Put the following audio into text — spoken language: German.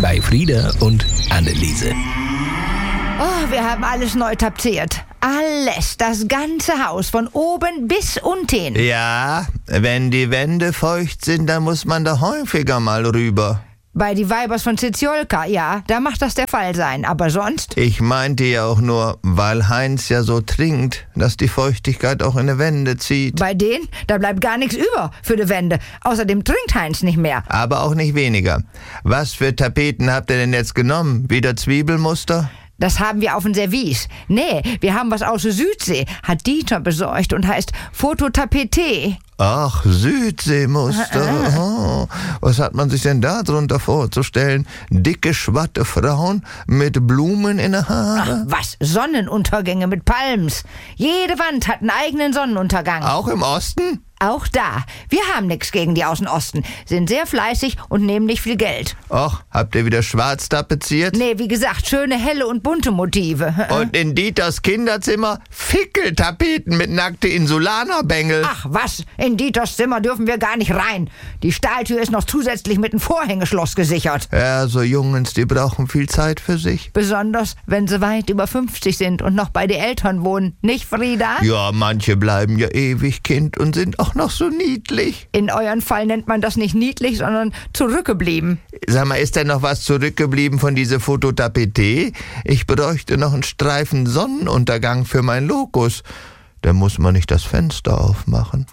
bei Frieda und Anneliese. Oh, wir haben alles neu tapeziert. Alles, das ganze Haus, von oben bis unten. Ja, wenn die Wände feucht sind, dann muss man da häufiger mal rüber. Bei die Weibers von Ziziolka, ja, da macht das der Fall sein. Aber sonst? Ich meinte ja auch nur, weil Heinz ja so trinkt, dass die Feuchtigkeit auch in die Wände zieht. Bei denen, da bleibt gar nichts über für die Wände. Außerdem trinkt Heinz nicht mehr. Aber auch nicht weniger. Was für Tapeten habt ihr denn jetzt genommen? Wieder Zwiebelmuster? Das haben wir auf dem Service. Nee, wir haben was aus der Südsee. Hat Dieter besorgt und heißt Phototapete. Ach, Südseemuster. Oh, was hat man sich denn da drunter vorzustellen? Dicke, schwatte Frauen mit Blumen in den Haaren? Ach, was? Sonnenuntergänge mit Palms. Jede Wand hat einen eigenen Sonnenuntergang. Auch im Osten? Auch da. Wir haben nichts gegen die aus dem Osten. Sind sehr fleißig und nehmen nicht viel Geld. Och, habt ihr wieder schwarz tapeziert? Nee, wie gesagt, schöne, helle und bunte Motive. Und in Dieters Kinderzimmer Fickeltapeten mit nackte Insulanerbängel. Ach was, in Dieters Zimmer dürfen wir gar nicht rein. Die Stahltür ist noch zusätzlich mit einem Vorhängeschloss gesichert. Ja, so Jungens, die brauchen viel Zeit für sich. Besonders, wenn sie weit über 50 sind und noch bei den Eltern wohnen. Nicht, Frieda? Ja, manche bleiben ja ewig Kind und sind auch noch so niedlich. In euren Fall nennt man das nicht niedlich, sondern zurückgeblieben. Sag mal, ist denn noch was zurückgeblieben von dieser Phototapete? Ich bräuchte noch einen Streifen Sonnenuntergang für mein Lokus. Da muss man nicht das Fenster aufmachen.